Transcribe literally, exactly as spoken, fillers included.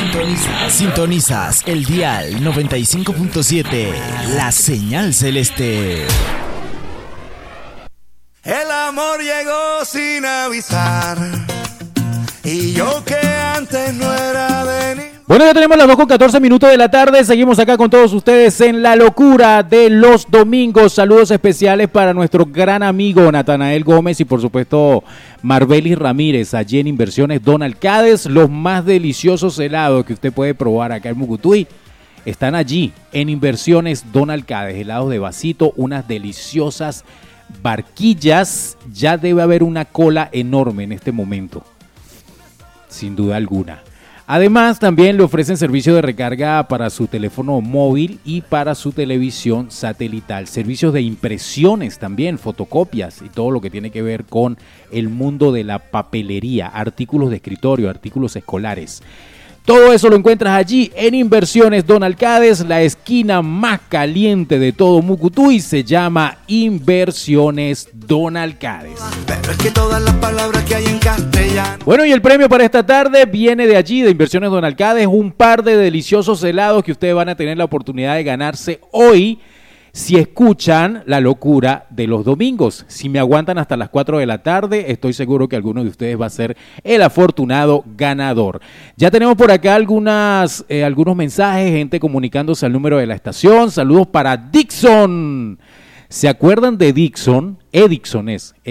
Sintonizas, sintonizas el dial noventa y cinco punto siete, la señal celeste. El amor llegó sin avisar, y yo que antes no era de ni... Bueno, ya tenemos las dos con catorce minutos de la tarde. Seguimos acá con todos ustedes en la locura de los domingos. Saludos especiales para nuestro gran amigo Natanael Gómez y por supuesto Marbelis Ramírez, allí en Inversiones Don Alcádes. Los más deliciosos helados que usted puede probar acá en Mucutuy están allí en Inversiones Don Alcádes. Helados de vasito, unas deliciosas barquillas. Ya debe haber una cola enorme en este momento, sin duda alguna. Además, también le ofrecen servicio de recarga para su teléfono móvil y para su televisión satelital. Servicios de impresiones también, fotocopias y todo lo que tiene que ver con el mundo de la papelería, artículos de escritorio, artículos escolares. Todo eso lo encuentras allí en Inversiones Don Alcádes, la esquina más caliente de todo Mucutuy se llama Inversiones Don Alcádes. Pero es que todas las palabras que hay en castellano... Bueno, y el premio para esta tarde viene de allí, de Inversiones Don Alcádes, un par de deliciosos helados que ustedes van a tener la oportunidad de ganarse hoy si escuchan La Locura de los Domingos. Si me aguantan hasta las cuatro de la tarde, estoy seguro que alguno de ustedes va a ser el afortunado ganador. Ya tenemos por acá algunas, eh, algunos mensajes, gente comunicándose al número de la estación. Saludos para Dixon. ¿Se acuerdan de Dixon? Edixon es.